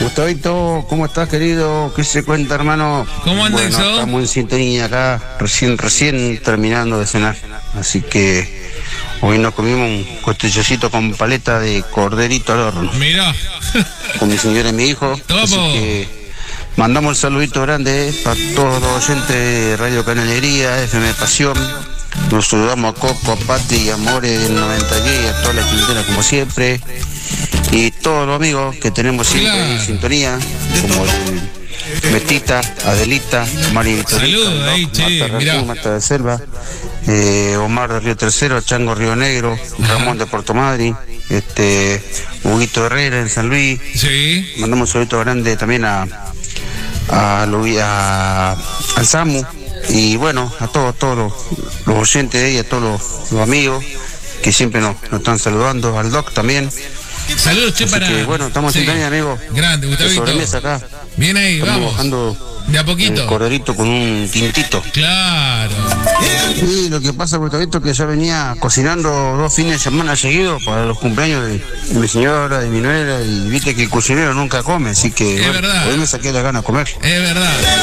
Gustavito, ¿cómo estás, querido? ¿Qué se cuenta, hermano? ¿Cómo anda Bueno, eso? estamos en sintonía acá, recién terminando de cenar. Así que hoy nos comimos un costilloncito con paleta de corderito al horno. Mirá. Con mi señora y mi hijo. Topo. Así que mandamos el saludito grande para todos los oyentes de Radio Canalería, FM Pasión. Nos saludamos a Coco, a Pati y a More del 90 y a toda la quintera como siempre. Y todos los amigos que tenemos siempre en sintonía, como el Betita, Adelita, Mari Victorita, Saludos ahí, che, mirá. Marta de Selva, Omar de Río Tercero, Chango Río Negro, Ramón de Puerto Madryn, Huguito Herrera en San Luis. Sí. Mandamos un saludo grande también al Samu y bueno, a todos los oyentes de ahí, a todos los amigos que siempre nos están saludando, al Doc también. Saludos, che, Así para. que, bueno, estamos en sintonía, amigo. Grande, De Gustavito. sobremesa acá. Bien ahí, Estamos vamos. bajando De a poquito. el corderito con un tintito. Claro. Y lo que pasa, Gustavito, que ya venía cocinando 2 fines de semana seguidos para los cumpleaños de mi señora, de mi nuera, y viste que el cocinero nunca come, así que Es verdad. hoy me saqué la gana de comer. Es verdad.